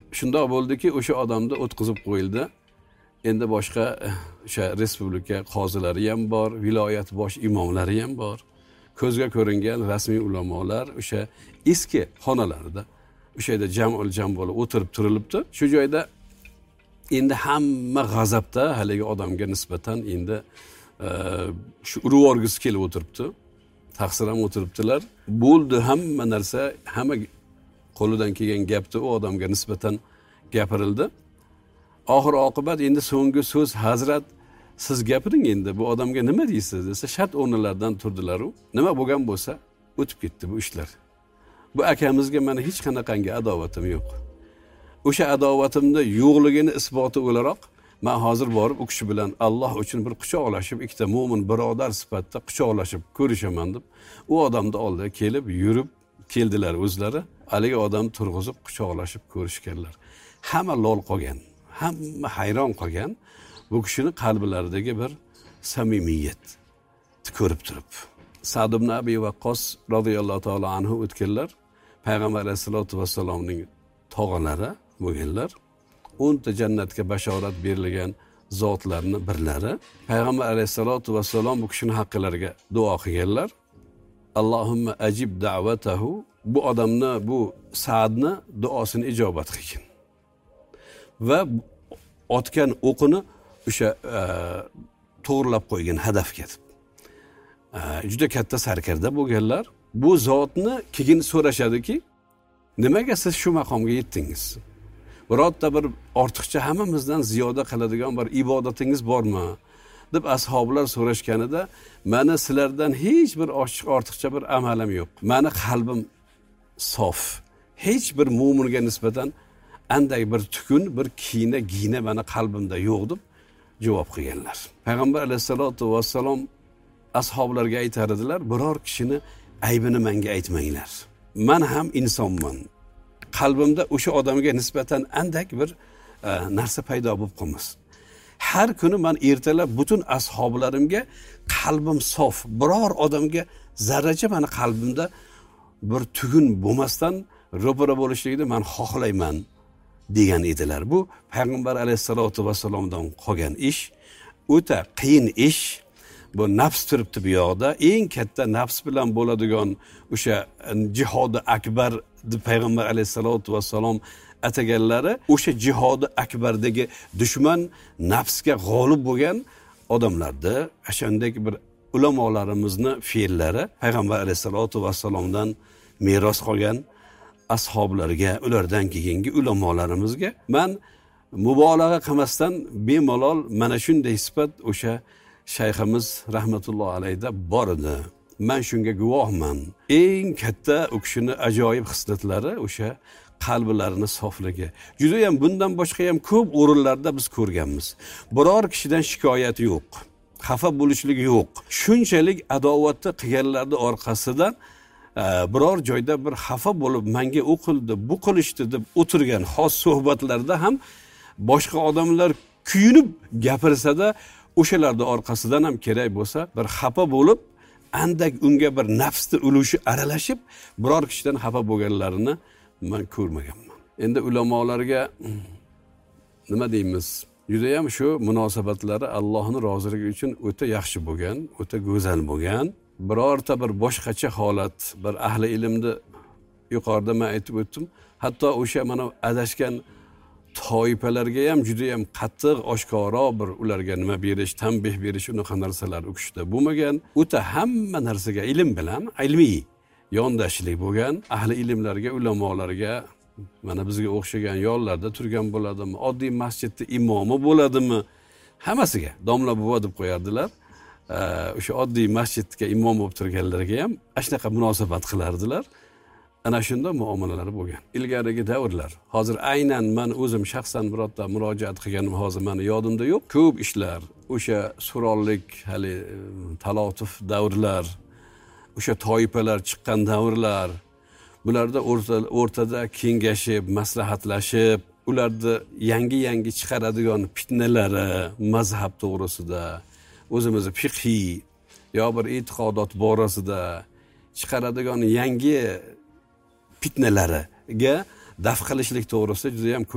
shundoq bo'ldiki, o'sha odamni o'tkazib qo'yildi. Endi boshqa o'sha respublika qozilari ham bor, viloyat bosh imomlari ham bor. Ko'zga ko'ringan rasmiy ulamolar o'sha eski xonalarida o'sha yerda jam bo'lib o'tirib turilibdi. Shu joyda endi hamma g'azabda haligi odamga nisbatan endi shu urib o'rgisi kelib o'tiribdi. Taqsir ham o'tiribdilar. Bo'ldi, hamma narsa, hamma qo'lidan kelgan gapni u odamga nisbatan gapirildi. Oxir oqibat endi so'nggi so'z Hazrat siz gapiring endi bu odamga nima deysiz desa shart o'rnlaridan turdilar u. Nima bo'lgan bo'lsa o'tib ketdi bu ishlar. Bu akamizga mana hech qanaqangi adovatim yo'q. O'sha adovatimni yo'qligini isboti o'laroq men hozir borib u kishi bilan Alloh uchun bir quchoqlashib, ikkita mo'min birodar sifatida quchoqlashib ko'rishaman deb u odamning oldiga kelib yurib keldilar o'zlari. Haligi odam turg'izib quchoqlashib ko'rishganlar. Hamma lol qolgan, hamma hayron qolgan. Bu kishining qalblaridagi bir samimiyat ko'rib turib. Sa'd ibn Abi Waqqos radhiyallohu ta'ala anhu o'tganlar. Payg'ambar alayhisolatu vassalomning tog'alari bo'lganlar. 10 ta jannatga bashorat berilgan zotlarning birlari. Payg'ambar alayhisolatu vassalom bu kishining haqqilariga duo qilganlar. Allohumma ajib da'vatahu. Bu odamni, bu Sa'dni duosini ijobat qilgin. Va otgan o'qini o'sha to'g'rilab qo'ygan hadafga. Juda katta sarkarda bo'lganlar. Bu zotni keyin so'rashadiki, nimaga siz shu maqomga yetdingiz? Birorta bir ortiqcha hammamizdan ziyoda qiladigan bir ibodatingiz bormi? deb ashoblar so'rashganida, meni sizlardan hech bir ortiqcha bir amalim yo'q. Meni qalbim sof. Hech bir mo'minga nisbatan anday bir tukun, bir giyna meni qalbimda yo'q deb javob qilganlar. Payg'ambar alayhisolatu vassalom ashoblarga aytar edilar, biror kishini aybini menga aytmanglar. Men ham insonman. Qalbimda o'sha odamga nisbatan andak bir narsa paydo bo'lib qolmasin. Har kuni men ertalab butun ashoblarimga qalbim sof, biror odamga zarracha meni qalbimda bir tugun bo'lmasdan ro'para bo'lishligini men xohlayman degan edilar. Bu Payg'ambar alayhisolatu vassalomdan qolgan ish, o'ta qiyin ish. Bu nafs turibdi bu yoqda. Eng katta nafs bilan bo'ladigan o'sha jihodi akbar deb Payg'ambar alayhisolatu vassalom ataganlari, o'sha jihodi akbardagi dushman nafsga g'olib bo'lgan odamlardi. O'shandagi bir ulamolarimizni fe'llari Payg'ambar alayhisolatu vassalomdan meros qolgan ashoblarga, ulardan keyingi ulamolarimizga men mubolag'a qilmasdan bemalol mana shunday sifat o'sha shayximiz rahmatullohi alayda bor edi. Men shunga guvohman. Eng katta u kishining ajoyib xislatlari o'sha qalblarini sofligi. Juda ham bundan boshqa ham ko'p o'rinlarda biz ko'rganmiz. Biror kishidan shikoyat yo'q. Xafa bo'lishlik yo'q. Shunchalik adovatni qilganlarning orqasidan biror joyda bir xafa bo'lib menga o'qildi, bu qilishdi deb o'tirgan xos suhbatlarda ham boshqa odamlar kuyunib gapirsa-da, o'shalarning orqasidan ham kerak bo'lsa bir xafa bo'lib, andak unga bir nafsni ulushi aralashib, biror kishidan xafa bo'lganlarini men ko'rmaganman. Endi ulamolarga nima deymiz? Juda ham shu munosabatlari Allohning roziligi uchun o'ta yaxshi bo'lgan, o'ta go'zal bo'lgan. Birorta bir boshqacha holat, bir ahli ilmni yuqorida men aytib o'tdim. Hatto o'sha mana adashgan toifalarga ham juda ham qattiq, oshkora bir ularga nima berish, tanbeh berish, unaqa narsalar u kishida bo'lmagan. O'ta hamma narsaga ilm bilan, ilmiy yondashlik bo'lgan. Ahli ilmlarga, ulamolarga, mana bizga o'xshagan yo'llarda turgan bo'ladimi, oddiy masjidda imomi bo'ladimi, hammasiga domla buva deb qo'yardilar. O'sha oddiy masjidga imom bo'lib turganlarga ham shunaqa munosabat qilardilar. Ana shunda muomalalari bo'lgan. Ilgarigi davrlar. Hozir aynan men o'zim shaxsan birorta murojaat qilganim hozir meni yodimda yo'q. Ko'p ishlar, o'sha surollik, hali talotif davrlar, o'sha toifalar chiqqan davrlar, bularda o'rtada kengashib, maslahatlashib, ularda yangi chiqaradigan fitnalari mazhab to'g'risida, o'zimizni fiqhiy yo bir e'tiqodot borasida chiqaradigan yangi fitnalariga daf qilishlik to'g'risida juda ham